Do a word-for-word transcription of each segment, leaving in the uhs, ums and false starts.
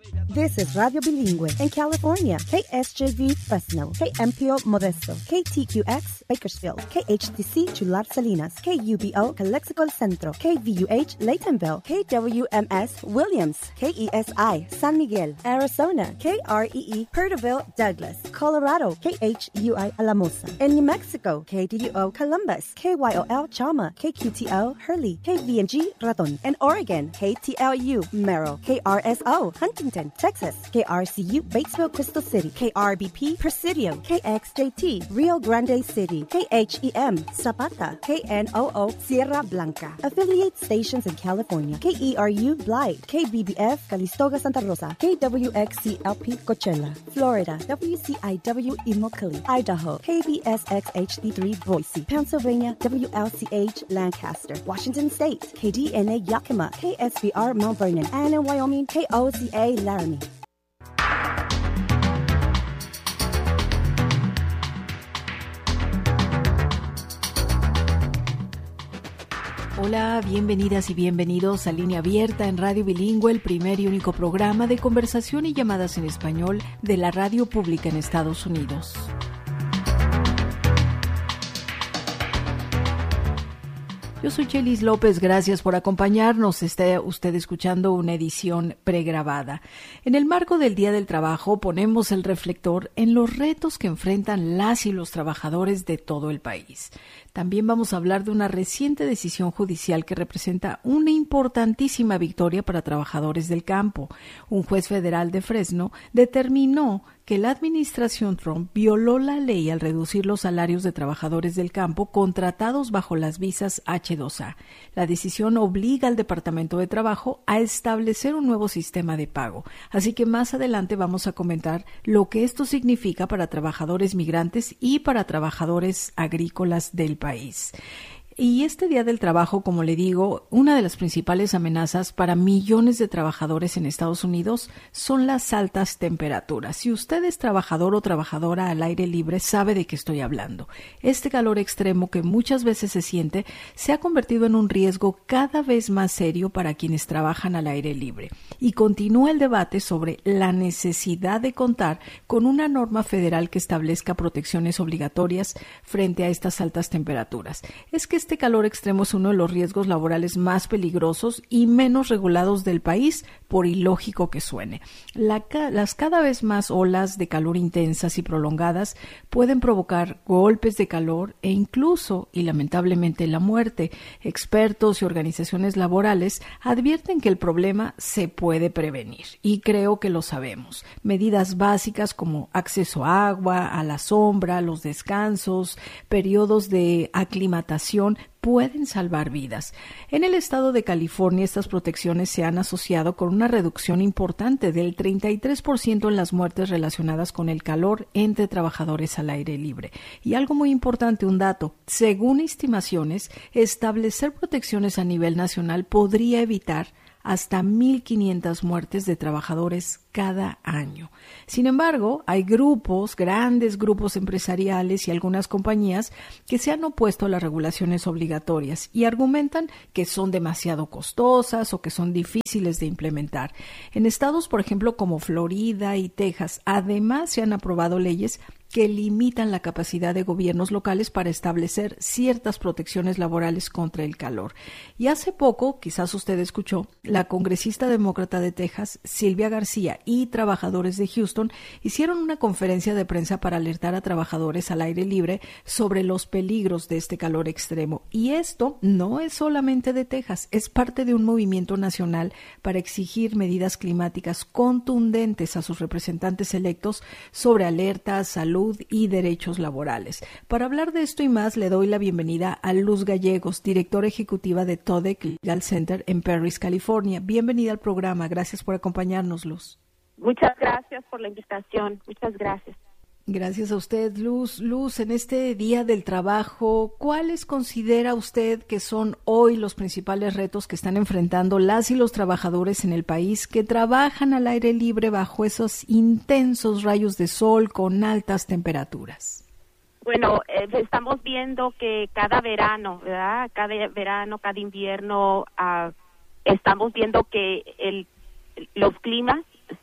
This is Radio Bilingüe in California. K S J V Fresno, K M P O Modesto, K T Q X Bakersfield, K H T C Chular Salinas, K U B O Calexico El Centro, K V U H Laytonville, K W M S Williams, K E S I San Miguel, Arizona, K R E E Perterville Douglas, Colorado, K H U I Alamosa. In New Mexico, K D D O Columbus, K Y O L Chama, K Q T O Hurley, K V N G Raton. In Oregon, K T L U Merrill, K R S O Huntington, Texas, K R C U Batesville Crystal City, K R B P Presidio, K X J T Rio Grande City, K H E M Zapata, K N O O Sierra Blanca. Affiliate stations in California, K E R U Blythe, K B B F Calistoga Santa Rosa, K W X C L P Coachella, Florida, W C I W Immokalee, Idaho, K B S X H D three Boise, Pennsylvania, W L C H Lancaster, Washington State, K D N A Yakima, K S V R Mount Vernon, and in Wyoming, K O Z A Laramie. Hola, bienvenidas y bienvenidos a Línea Abierta en Radio Bilingüe, el primer y único programa de conversación y llamadas en español de la radio pública en Estados Unidos. Yo soy Chelis López, gracias por acompañarnos. Está usted escuchando una edición pregrabada. En el marco del Día del Trabajo ponemos el reflector en los retos que enfrentan las y los trabajadores de todo el país. También vamos a hablar de una reciente decisión judicial que representa una importantísima victoria para trabajadores del campo. Un juez federal de Fresno determinó que la administración Trump violó la ley al reducir los salarios de trabajadores del campo contratados bajo las visas H dos A. La decisión obliga al Departamento de Trabajo a establecer un nuevo sistema de pago. Así que más adelante vamos a comentar lo que esto significa para trabajadores migrantes y para trabajadores agrícolas del país. Y este Día del Trabajo, como le digo, una de las principales amenazas para millones de trabajadores en Estados Unidos son las altas temperaturas. Si usted es trabajador o trabajadora al aire libre, sabe de qué estoy hablando. Este calor extremo que muchas veces se siente se ha convertido en un riesgo cada vez más serio para quienes trabajan al aire libre. Y continúa el debate sobre la necesidad de contar con una norma federal que establezca protecciones obligatorias frente a estas altas temperaturas. Es que Este calor extremo es uno de los riesgos laborales más peligrosos y menos regulados del país, por ilógico que suene. La, las cada vez más olas de calor intensas y prolongadas pueden provocar golpes de calor e incluso, y lamentablemente, la muerte. Expertos y organizaciones laborales advierten que el problema se puede prevenir, y creo que lo sabemos. Medidas básicas como acceso a agua, a la sombra, los descansos, periodos de aclimatación pueden salvar vidas. En el estado de California, estas protecciones se han asociado con una reducción importante del treinta y tres por ciento en las muertes relacionadas con el calor entre trabajadores al aire libre. Y algo muy importante, un dato, según estimaciones, establecer protecciones a nivel nacional podría evitar hasta mil quinientas muertes de trabajadores cada año. Sin embargo, hay grupos, grandes grupos empresariales y algunas compañías que se han opuesto a las regulaciones obligatorias y argumentan que son demasiado costosas o que son difíciles de implementar. En estados, por ejemplo, como Florida y Texas, además se han aprobado leyes que limitan la capacidad de gobiernos locales para establecer ciertas protecciones laborales contra el calor. Y hace poco, quizás usted escuchó, la congresista demócrata de Texas, Sylvia García, y trabajadores de Houston hicieron una conferencia de prensa para alertar a trabajadores al aire libre sobre los peligros de este calor extremo. Y esto no es solamente de Texas, es parte de un movimiento nacional para exigir medidas climáticas contundentes a sus representantes electos sobre alertas, salud y derechos laborales. Para hablar de esto y más, le doy la bienvenida a Luz Gallegos, directora ejecutiva de Todek Legal Center en Perris, California. Bienvenida al programa. Gracias por acompañarnos, Luz. Muchas gracias por la invitación. Muchas gracias. Gracias a usted, Luz. Luz, en este Día del Trabajo, ¿cuáles considera usted que son hoy los principales retos que están enfrentando las y los trabajadores en el país que trabajan al aire libre bajo esos intensos rayos de sol con altas temperaturas? Bueno, eh, estamos viendo que cada verano, ¿verdad? Cada verano, cada invierno, uh, estamos viendo que el, los climas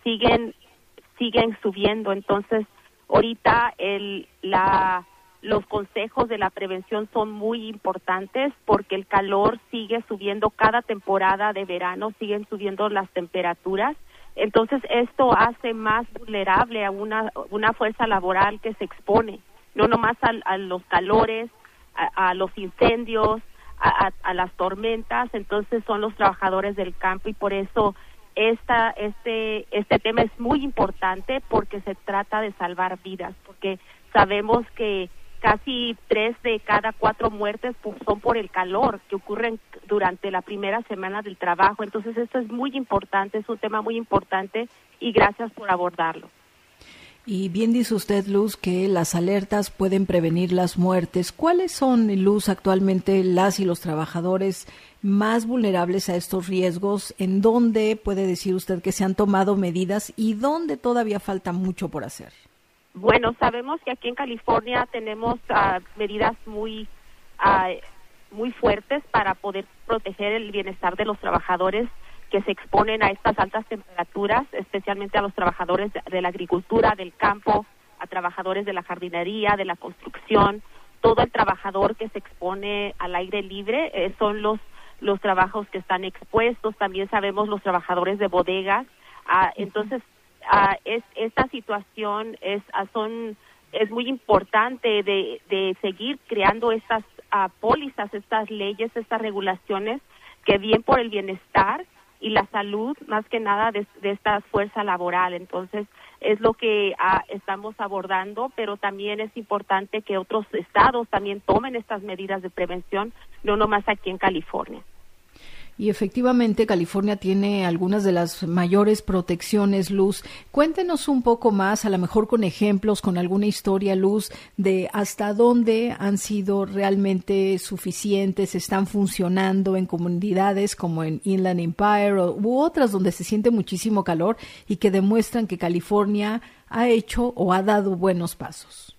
siguen siguen subiendo. Entonces, ahorita el la los consejos de la prevención son muy importantes porque el calor sigue subiendo cada temporada de verano, siguen subiendo las temperaturas. Entonces, esto hace más vulnerable a una una fuerza laboral que se expone, no nomás a, a los calores, a, a los incendios, a, a, a las tormentas. Entonces, son los trabajadores del campo, y por eso esta este este tema es muy importante, porque se trata de salvar vidas, porque sabemos que casi tres de cada cuatro muertes son por el calor que ocurren durante la primera semana del trabajo. Entonces, esto es muy importante, es un tema muy importante, y gracias por abordarlo. Y bien dice usted, Luz, que las alertas pueden prevenir las muertes. ¿Cuáles son, Luz, actualmente las y los trabajadores más vulnerables a estos riesgos? ¿En dónde puede decir usted que se han tomado medidas y dónde todavía falta mucho por hacer? Bueno, sabemos que aquí en California tenemos uh, medidas muy uh, muy fuertes para poder proteger el bienestar de los trabajadores que se exponen a estas altas temperaturas, especialmente a los trabajadores de, de la agricultura, del campo, a trabajadores de la jardinería, de la construcción. Todo el trabajador que se expone al aire libre eh, son los los trabajos que están expuestos. También sabemos los trabajadores de bodegas. Uh, entonces, Uh, es, esta situación es uh, son es muy importante de, de seguir creando estas uh, pólizas, estas leyes, estas regulaciones que bien por el bienestar y la salud, más que nada, de, de esta fuerza laboral. Entonces, es lo que uh, estamos abordando, pero también es importante que otros estados también tomen estas medidas de prevención, no nomás aquí en California. Y efectivamente, California tiene algunas de las mayores protecciones, Luz. Cuéntenos un poco más, a lo mejor con ejemplos, con alguna historia, Luz, de hasta dónde han sido realmente suficientes, están funcionando en comunidades como en Inland Empire o, u otras donde se siente muchísimo calor y que demuestran que California ha hecho o ha dado buenos pasos.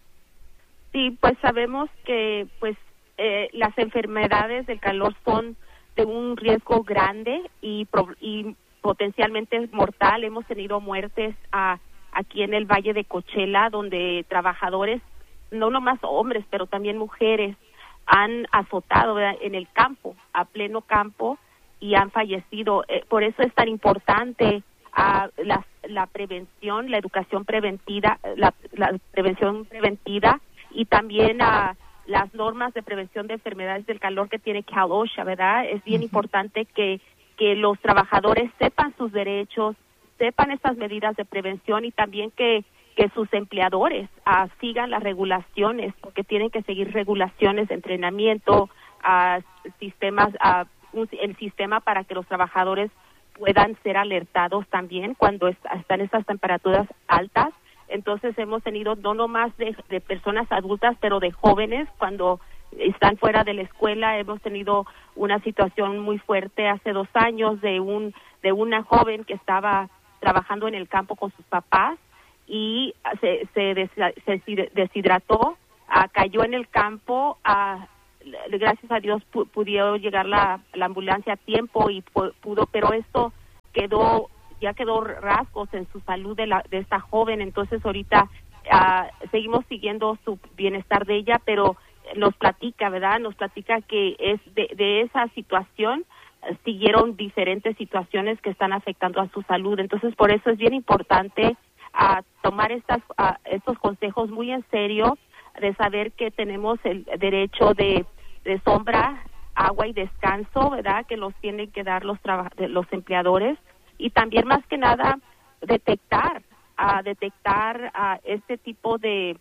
Sí, pues sabemos que pues eh, las enfermedades del calor son de un riesgo grande y, y potencialmente mortal. Hemos tenido muertes a, aquí en el Valle de Coachella, donde trabajadores, no nomás hombres, pero también mujeres, han azotado, ¿verdad?, en el campo, a pleno campo, y han fallecido. Eh, por eso es tan importante uh, la, la prevención, la educación preventiva, la, la prevención preventiva, y también a uh, las normas de prevención de enfermedades del calor que tiene Cal OSHA, ¿verdad? Es bien uh-huh. importante que, que los trabajadores sepan sus derechos, sepan estas medidas de prevención, y también que, que sus empleadores uh, sigan las regulaciones, porque tienen que seguir regulaciones de entrenamiento, uh, sistemas, uh, un, el sistema para que los trabajadores puedan ser alertados también cuando est- están estas temperaturas altas. Entonces, hemos tenido no nomás de, de personas adultas, pero de jóvenes cuando están fuera de la escuela. Hemos tenido una situación muy fuerte hace dos años de un de una joven que estaba trabajando en el campo con sus papás y se, se, des, se deshidrató, uh, cayó en el campo. Uh, gracias a Dios pu- pudo llegar la, la ambulancia a tiempo y pudo, pero esto quedó... ya quedó rasgos en su salud de, la, de esta joven. Entonces ahorita uh, seguimos siguiendo su bienestar de ella, pero nos platica, ¿verdad? Nos platica que es de, de esa situación uh, siguieron diferentes situaciones que están afectando a su salud. Entonces por eso es bien importante uh, tomar estas uh, estos consejos muy en serio, de saber que tenemos el derecho de, de sombra, agua y descanso, ¿verdad?, que los tienen que dar los, traba- los empleadores. Y también, más que nada, detectar, a uh, detectar a uh, este tipo de,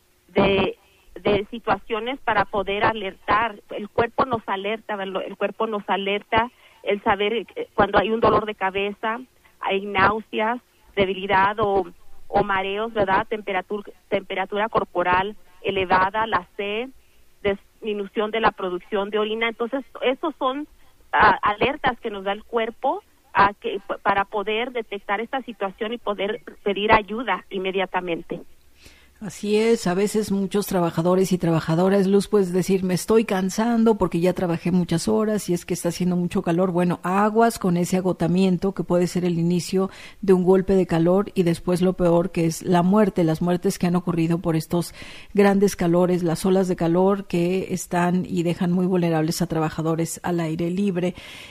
de de situaciones para poder alertar. El cuerpo nos alerta, el cuerpo nos alerta el saber cuando hay un dolor de cabeza, hay náuseas, debilidad o, o mareos, ¿verdad? Temperatura, temperatura corporal elevada, la sed, disminución de la producción de orina. Entonces, esos son uh, alertas que nos da el cuerpo a que, para poder detectar esta situación y poder pedir ayuda inmediatamente. Así es, a veces muchos trabajadores y trabajadoras, Luz, puedes decir, me estoy cansando porque ya trabajé muchas horas y es que está haciendo mucho calor. Bueno, aguas con ese agotamiento que puede ser el inicio de un golpe de calor y después lo peor, que es la muerte, las muertes que han ocurrido por estos grandes calores, las olas de calor que están y dejan muy vulnerables a trabajadores al aire libre.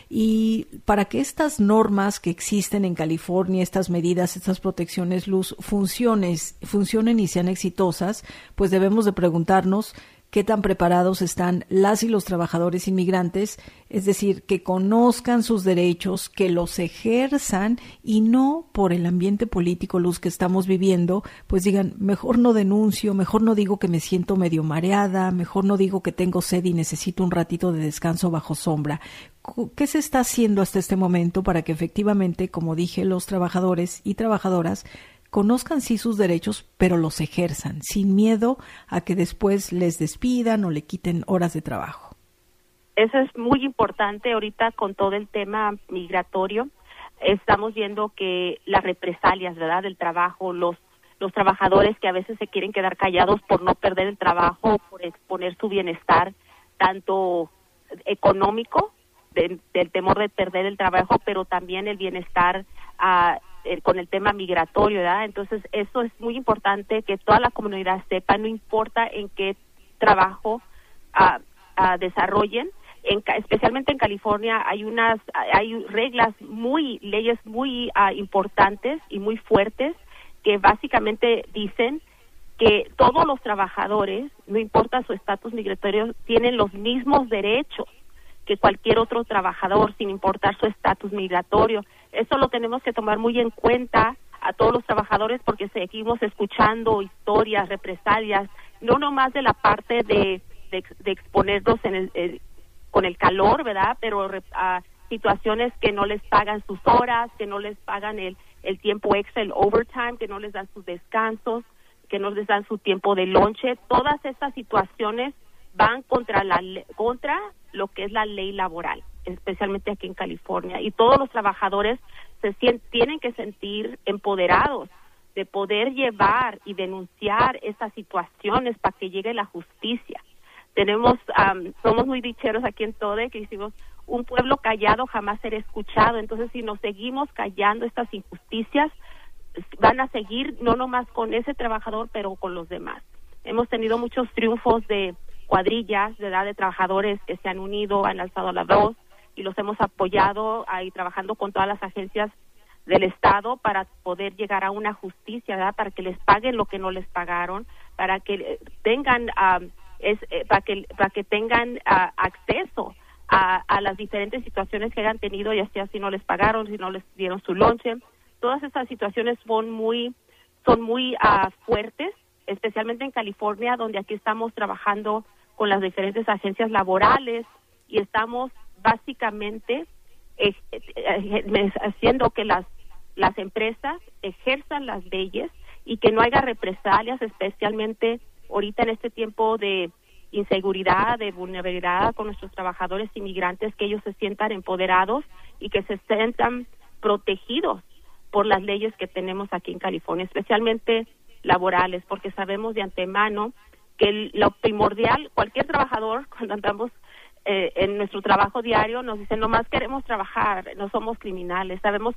Y para que estas normas que existen en California, estas medidas, estas protecciones, Luz, funcionen, funcionen y sean exitosas, pues debemos de preguntarnos qué tan preparados están las y los trabajadores inmigrantes, es decir, que conozcan sus derechos, que los ejerzan y no por el ambiente político, Luz, que estamos viviendo, pues digan, mejor no denuncio, mejor no digo que me siento medio mareada, mejor no digo que tengo sed y necesito un ratito de descanso bajo sombra. ¿Qué se está haciendo hasta este momento para que efectivamente, como dije, los trabajadores y trabajadoras conozcan sí sus derechos, pero los ejerzan, sin miedo a que después les despidan o le quiten horas de trabajo? Eso es muy importante ahorita con todo el tema migratorio. Estamos viendo que las represalias, ¿verdad?, del trabajo, los los trabajadores que a veces se quieren quedar callados por no perder el trabajo, por exponer su bienestar, tanto económico, de, del temor de perder el trabajo, pero también el bienestar uh, con el tema migratorio, ¿verdad? Entonces, eso es muy importante que toda la comunidad sepa, no importa en qué trabajo uh, uh, desarrollen, en, especialmente en California hay unas, hay reglas muy, leyes muy uh, importantes y muy fuertes que básicamente dicen que todos los trabajadores, no importa su estatus migratorio, tienen los mismos derechos que cualquier otro trabajador, sin importar su estatus migratorio. Eso lo tenemos que tomar muy en cuenta a todos los trabajadores porque seguimos escuchando historias, represalias, no nomás de la parte de, de, de exponernos en el, el, con el calor, ¿verdad? Pero a situaciones que no les pagan sus horas, que no les pagan el, el tiempo extra, el overtime, que no les dan sus descansos, que no les dan su tiempo de lonche. Todas estas situaciones van contra la contra lo que es la ley laboral, especialmente aquí en California, y todos los trabajadores se sienten, tienen que sentir empoderados de poder llevar y denunciar estas situaciones para que llegue la justicia. Tenemos, um, somos muy dicheros aquí en Tode, que hicimos un pueblo callado jamás será escuchado. Entonces, si nos seguimos callando estas injusticias, van a seguir no nomás con ese trabajador, pero con los demás. Hemos tenido muchos triunfos de cuadrillas de edad de trabajadores que se han unido, han alzado la voz y los hemos apoyado ahí trabajando con todas las agencias del Estado para poder llegar a una justicia, ¿verdad? Para que les paguen lo que no les pagaron, para que tengan uh, es eh, para que para que tengan uh, acceso a, a las diferentes situaciones que hayan tenido, ya sea si no les pagaron, si no les dieron su lonche. Todas estas situaciones son muy son muy uh, fuertes, especialmente en California, donde aquí estamos trabajando con las diferentes agencias laborales y estamos básicamente eh, eh, haciendo que las las empresas ejerzan las leyes y que no haya represalias, especialmente ahorita en este tiempo de inseguridad, de vulnerabilidad con nuestros trabajadores inmigrantes, que ellos se sientan empoderados y que se sientan protegidos por las leyes que tenemos aquí en California, especialmente laborales, porque sabemos de antemano que el, lo primordial, cualquier trabajador, cuando andamos eh, en nuestro trabajo diario, nos dicen, nomás queremos trabajar, no somos criminales, sabemos